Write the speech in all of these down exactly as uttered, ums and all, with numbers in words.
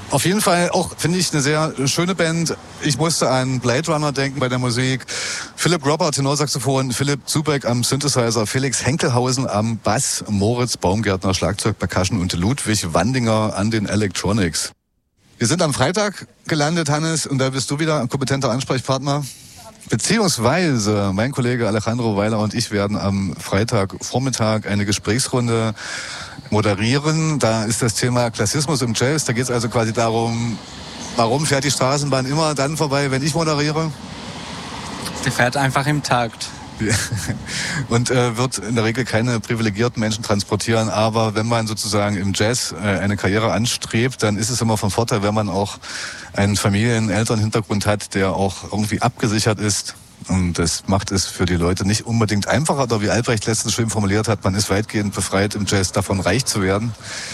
Auf jeden Fall auch, finde ich, eine sehr schöne Band. Ich musste an Blade Runner denken bei der Musik. Philipp Robert, Tenorsaxophon, Philipp Zubeck am Synthesizer, Felix Henkelhausen am Bass, Moritz Baumgärtner Schlagzeug, Percussion und Ludwig Wandinger an den Electronics. Wir sind am Freitag gelandet, Hannes, und da bist du wieder ein kompetenter Ansprechpartner. Beziehungsweise mein Kollege Alejandro Weiler und ich werden am Freitagvormittag eine Gesprächsrunde moderieren. Da ist das Thema Klassismus im Jazz. Da geht es also quasi darum, warum fährt die Straßenbahn immer dann vorbei, wenn ich moderiere? Die fährt einfach im Takt. Und äh, wird in der Regel keine privilegierten Menschen transportieren. Aber wenn man sozusagen im Jazz äh, eine Karriere anstrebt, dann ist es immer von Vorteil, wenn man auch einen Familien-, Elternhintergrund hat, der auch irgendwie abgesichert ist. Und das macht es für die Leute nicht unbedingt einfacher. Oder wie Albrecht letztens schön formuliert hat, man ist weitgehend befreit, im Jazz davon reich zu werden.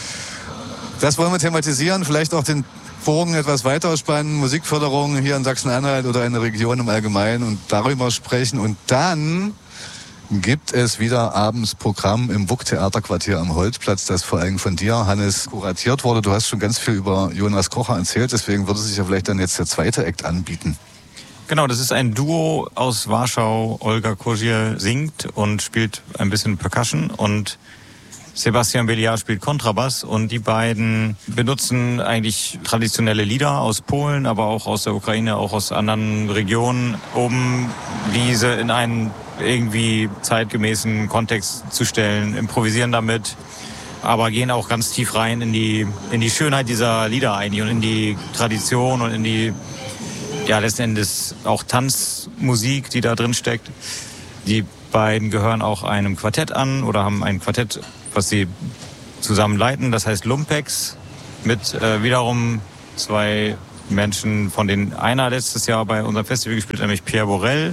Das wollen wir thematisieren, vielleicht auch den Bogen etwas weiter spannen, Musikförderung hier in Sachsen-Anhalt oder in der Region im Allgemeinen und darüber sprechen. Und dann gibt es wieder abends Programm im W U K-Theaterquartier am Holzplatz, das vor allem von dir, Hannes, kuratiert wurde. Du hast schon ganz viel über Jonas Kocher erzählt, deswegen würde sich ja vielleicht dann jetzt der zweite Act anbieten. Genau, das ist ein Duo aus Warschau. Olga Kozier singt und spielt ein bisschen Percussion und Sebastian Beliar spielt Kontrabass, und die beiden benutzen eigentlich traditionelle Lieder aus Polen, aber auch aus der Ukraine, auch aus anderen Regionen, um diese in einen irgendwie zeitgemäßen Kontext zu stellen, improvisieren damit, aber gehen auch ganz tief rein in die, in die Schönheit dieser Lieder eigentlich und in die Tradition und in die, ja, letzten Endes auch Tanzmusik, die da drin steckt. Die beiden gehören auch einem Quartett an oder haben ein Quartett, was sie zusammen leiten. Das heißt Lumpex, mit äh, wiederum zwei Menschen, von denen einer letztes Jahr bei unserem Festival gespielt hat, nämlich Pierre Borel.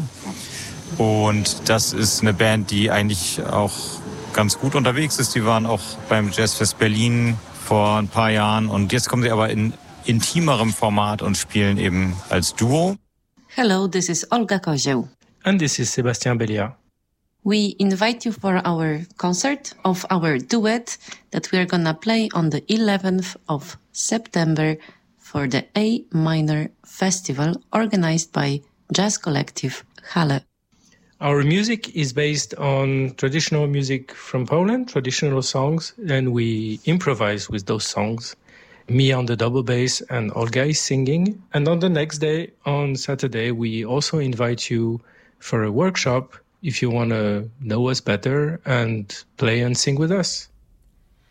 Und das ist eine Band, die eigentlich auch ganz gut unterwegs ist. Die waren auch beim Jazzfest Berlin vor ein paar Jahren. Und jetzt kommen sie aber in intimerem Format und spielen eben als Duo. Hello, this is Olga Kozioł. And this is Sebastian Beliar. We invite you for our concert of our duet that we are gonna play on the eleventh of September for the A Minor Festival organized by Jazz Collective Halle. Our music is based on traditional music from Poland, traditional songs, and we improvise with those songs. Me on the double bass and Olga is singing. And on the next day, on Saturday, we also invite you for a workshop if you want to know us better and play and sing with us.